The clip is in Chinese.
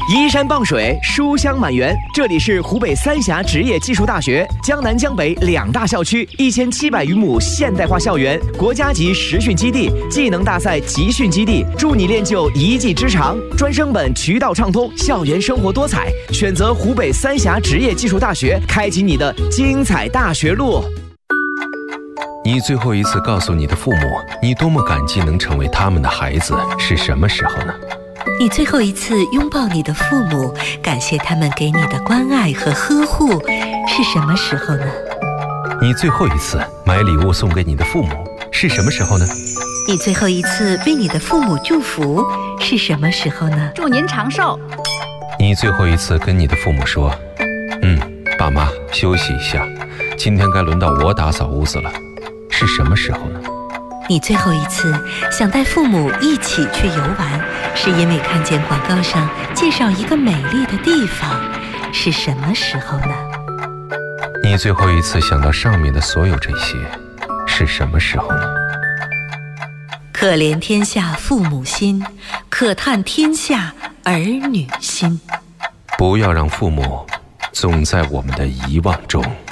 依山傍水，书香满园。这里是湖北三峡职业技术大学，江南江北2大校区，1700余亩现代化校园，国家级实训基地，技能大赛集训基地，助你练就一技之长。专升本渠道畅通，校园生活多彩。选择湖北三峡职业技术大学，开启你的精彩大学路。 你最后一次告诉你的父母，你多么感激能成为他们的孩子，是什么时候呢？ 你最后一次拥抱你的父母，感谢他们给你的关爱和呵护，是什么时候呢？ 你最后一次买礼物送给你的父母，是什么时候呢？ 你最后一次为你的父母祝福，是什么时候呢？ 祝您长寿。 你最后一次跟你的父母说，爸妈休息一下，今天该轮到我打扫屋子了，是什么时候呢？ 你最后一次想带父母一起去游玩，是因为看见广告上介绍一个美丽的地方，是什么时候呢？ 你最后一次想到上面的所有这些，是什么时候呢？ 可怜天下父母心，可叹天下儿女心。 不要让父母总在我们的遗忘中。